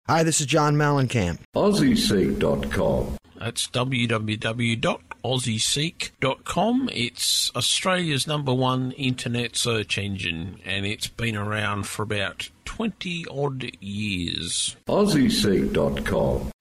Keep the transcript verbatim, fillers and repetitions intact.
Hi, this is John Mellencamp. Aussie Seek dot com. That's w w w dot aussie seek dot com. It's Australia's number one internet search engine, and it's been around for about twenty odd years. Aussie Seek dot com.